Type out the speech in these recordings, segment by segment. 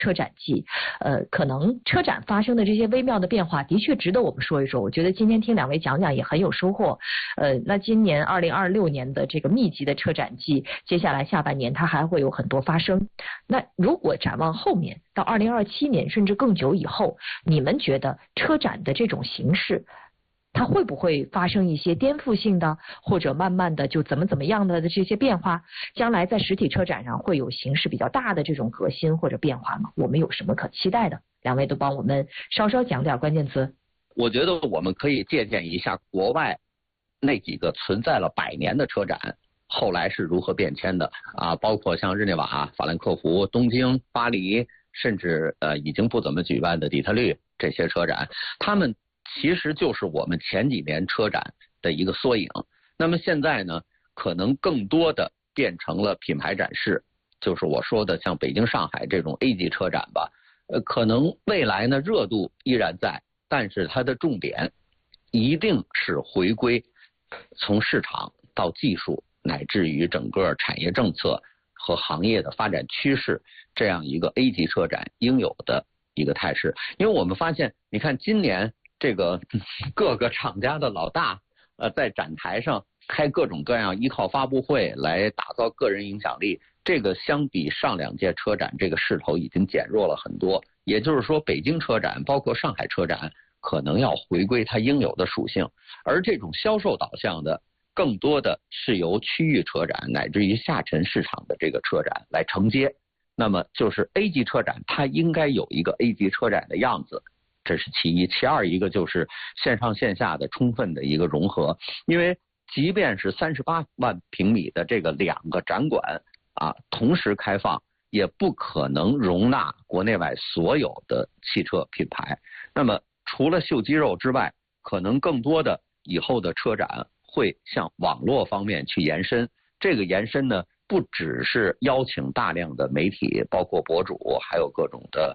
车展季，可能车展发生的这些微妙的变化，的确值得我们说一说。我觉得今天听两位讲讲也很有收获。那今年2026年的这个密集的车展季，接下来下半年它还会有很多发生。那如果展望后面到2027年甚至更久以后，你们觉得车展的这种形式，它会不会发生一些颠覆性的，或者慢慢的就怎么样的这些变化？将来在实体车展上会有形式比较大的这种革新或者变化吗？我们有什么可期待的？两位都帮我们稍稍讲点关键词。 我觉得我们可以借鉴一下国外那几个存在了100年的车展，后来是如何变迁的啊？包括像日内瓦、法兰克福、东京、巴黎，甚至已经不怎么举办的底特律这些车展，他们其实就是我们前几年车展的一个缩影。那么现在呢，可能更多的变成了品牌展示，就是我说的像北京、上海这种 A 级车展吧。可能未来呢热度依然在，但是它的重点一定是回归从市场到技术，乃至于整个产业政策和行业的发展趋势，这样一个 A 级车展应有的一个态势。因为我们发现，你看今年这个各个厂家的老大在展台上开各种各样依靠发布会来打造个人影响力，这个相比上2届车展这个势头已经减弱了很多。也就是说，北京车展包括上海车展可能要回归它应有的属性，而这种销售导向的更多的是由区域车展乃至于下沉市场的这个车展来承接。那么就是 A 级车展它应该有一个 A 级车展的样子，这是其一。其二一个就是线上线下的充分的一个融合，因为即便是38万平米的这个2个展馆啊同时开放，也不可能容纳国内外所有的汽车品牌。那么除了秀肌肉之外，可能更多的以后的车展会向网络方面去延伸。这个延伸呢，不只是邀请大量的媒体，包括博主，还有各种的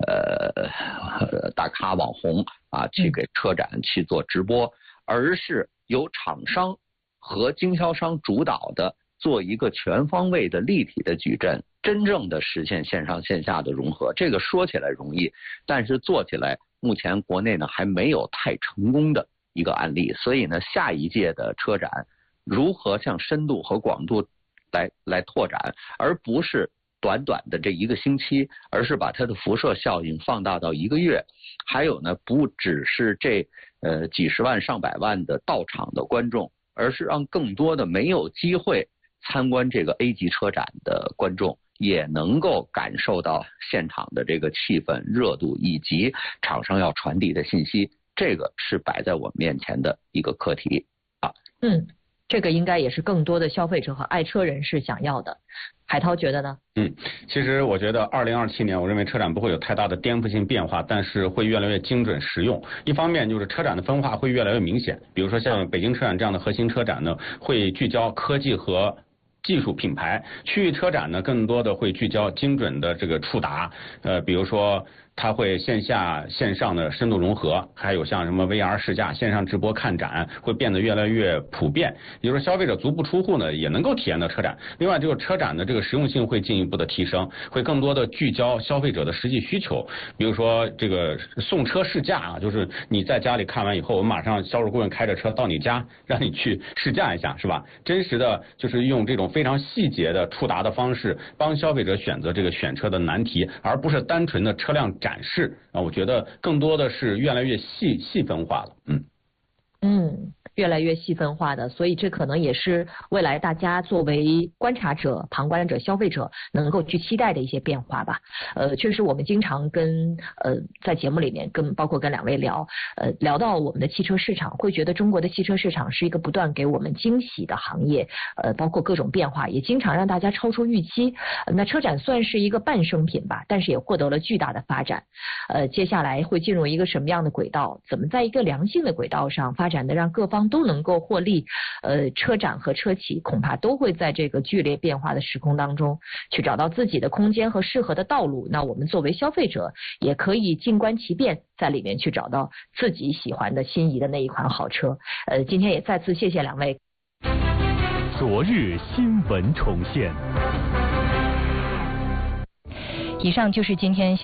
大咖网红啊，去给车展去做直播，而是由厂商和经销商主导的做一个全方位的立体的矩阵，真正的实现线上线下的融合。这个说起来容易，但是做起来目前国内呢还没有太成功的一个案例。所以呢，下一届的车展如何向深度和广度来拓展，而不是短短的这1个星期，而是把它的辐射效应放大到1个月。还有呢，不只是这几十万上百万的到场的观众，而是让更多的没有机会参观这个 A 级车展的观众也能够感受到现场的这个气氛、热度以及厂商要传递的信息。这个是摆在我们面前的一个课题啊。 这个应该也是更多的消费者和爱车人士想要的。海涛觉得呢？ 其实我觉得2027年，我认为车展不会有太大的颠覆性变化，但是会越来越精准实用。一方面就是车展的分化会越来越明显，比如说像北京车展这样的核心车展呢，会聚焦科技和技术品牌；区域车展呢，更多的会聚焦精准的这个触达，比如说它会线下线上的深度融合，还有像什么 VR 试驾、线上直播看展会变得越来越普遍，也就是消费者足不出户呢也能够体验到车展。另外就是车展的这个实用性会进一步的提升，会更多的聚焦消费者的实际需求，比如说这个送车试驾啊，就是你在家里看完以后，我们马上销售顾问开着车到你家让你去试驾一下，是吧？真实的就是用这种非常细节的触达的方式帮消费者选择这个选车的难题，而不是单纯的车辆展示啊，我觉得更多的是越来越细分化了。 越来越细分化的，所以这可能也是未来大家作为观察者、旁观者、消费者能够去期待的一些变化吧。确实我们经常跟在节目里面包括跟两位聊到我们的汽车市场，会觉得中国的汽车市场是一个不断给我们惊喜的行业，包括各种变化，也经常让大家超出预期。那车展算是一个半生品吧，但是也获得了巨大的发展。接下来会进入一个什么样的轨道？怎么在一个良性的轨道上发展的让各方都能够获利？车展和车企恐怕都会在这个剧烈变化的时空当中去找到自己的空间和适合的道路。那我们作为消费者也可以静观其变，在里面去找到自己喜欢的心仪的那一款好车。今天也再次谢谢两位。 昨日新闻重现。 以上就是今天